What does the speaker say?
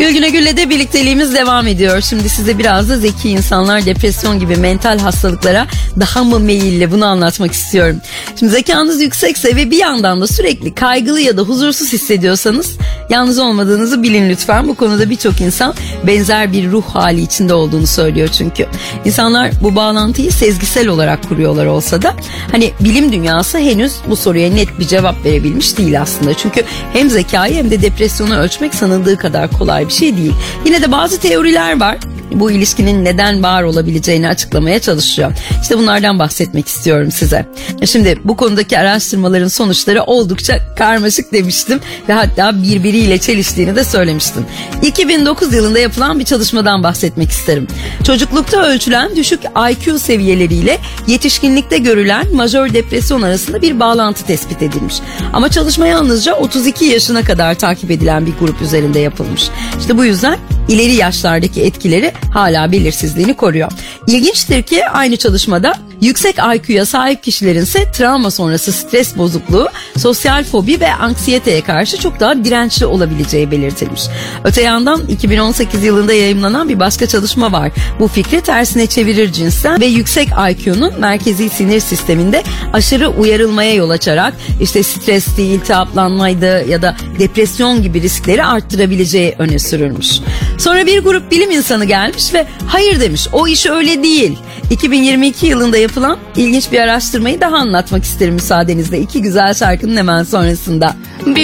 Gülgüne Gül'le de birlikteliğimiz devam ediyor. Şimdi size biraz da zeki insanlar depresyon gibi mental hastalıklara daha mı meyilli, bunu anlatmak istiyorum. Şimdi zekanız yüksekse ve bir yandan da sürekli kaygılı ya da huzursuz hissediyorsanız yalnız olmadığınızı bilin lütfen. Bu konuda birçok insan benzer bir ruh hali içinde olduğunu söylüyor çünkü. İnsanlar bu bağlantıyı sezgisel olarak kuruyorlar olsa da hani bilim dünyası henüz bu soruya net bir cevap verebilmiş değil aslında. Çünkü hem zekayı hem de depresyonu ölçmek sanıldığı kadar kolay bir şey değil. Yine de bazı teoriler var. Bu ilişkinin neden var olabileceğini açıklamaya çalışıyor. İşte bunlardan bahsetmek istiyorum size. Şimdi bu konudaki araştırmaların sonuçları oldukça karmaşık demiştim ve hatta birbiriyle çeliştiğini de söylemiştim. 2009 yılında yapılan bir çalışmadan bahsetmek isterim. Çocuklukta ölçülen düşük IQ seviyeleriyle yetişkinlikte görülen majör depresyon arasında bir bağlantı tespit edilmiş. Ama çalışma yalnızca 32 yaşına kadar takip edilen bir grup üzerinde yapılmış. İşte bu yüzden ileri yaşlardaki etkileri hala belirsizliğini koruyor. İlginçtir ki aynı çalışmada yüksek IQ'ya sahip kişilerin ise travma sonrası stres bozukluğu, sosyal fobi ve anksiyeteye karşı çok daha dirençli olabileceği belirtilmiş. Öte yandan 2018 yılında yayımlanan bir başka çalışma var. Bu fikri tersine çevirir cinsten ve yüksek IQ'nun merkezi sinir sisteminde aşırı uyarılmaya yol açarak işte stresti, iltihaplanmaydı ya da depresyon gibi riskleri arttırabileceği öne sürülmüş. Sonra bir grup bilim insanı gelmiş ve hayır demiş, o iş öyle değil. 2022 yılında yapılan ilginç bir araştırmayı daha anlatmak isterim müsaadenizle. İki güzel şarkının hemen sonrasında.